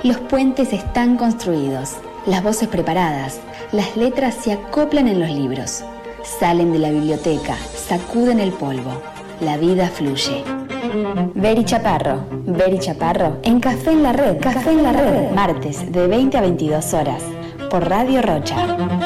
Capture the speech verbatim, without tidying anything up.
Los puentes están construidos, las voces preparadas, las letras se acoplan en los libros. Salen de la biblioteca, sacuden el polvo. La vida fluye. Beri Chaparro, Beri Chaparro, en Café en la Red, Café en la Red, martes de veinte a veintidós horas, por Radio Rocha.